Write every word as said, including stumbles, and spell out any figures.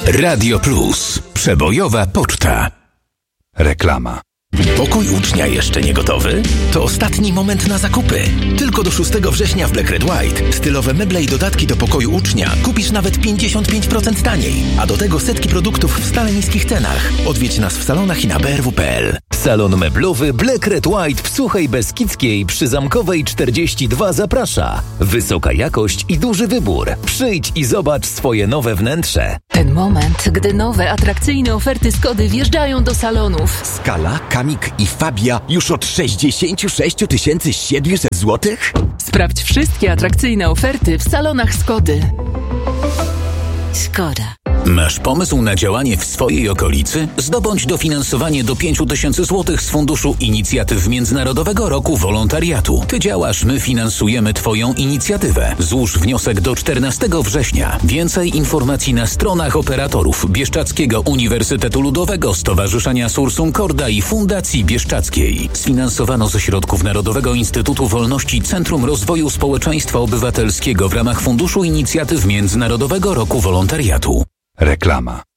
Radio Plus. Przebojowa poczta. Reklama. Pokój ucznia jeszcze nie gotowy? To ostatni moment na zakupy. Tylko do szóstego września w Black Red White stylowe meble i dodatki do pokoju ucznia kupisz nawet pięćdziesiąt pięć procent taniej, a do tego setki produktów w stale niskich cenach. Odwiedź nas w salonach i na b r w kropka p l. Salon meblowy Black Red White w Suchej Beskidzkiej przy Zamkowej czterdzieści dwa zaprasza. Wysoka jakość i duży wybór. Przyjdź i zobacz swoje nowe wnętrze. Ten moment, gdy nowe, atrakcyjne oferty Skody wjeżdżają do salonów. Skala, Kamik i Fabia już od sześćdziesiąt sześć tysięcy siedemset złotych? Sprawdź wszystkie atrakcyjne oferty w salonach Skody. Skoda. Masz pomysł na działanie w swojej okolicy? Zdobądź dofinansowanie do pięć tysięcy złotych z Funduszu Inicjatyw Międzynarodowego Roku Wolontariatu. Ty działasz, my finansujemy Twoją inicjatywę. Złóż wniosek do czternastego września. Więcej informacji na stronach operatorów Bieszczadzkiego Uniwersytetu Ludowego, Stowarzyszenia Sursum Corda i Fundacji Bieszczadzkiej. Sfinansowano ze środków Narodowego Instytutu Wolności Centrum Rozwoju Społeczeństwa Obywatelskiego w ramach Funduszu Inicjatyw Międzynarodowego Roku Wolontariatu. Reklama.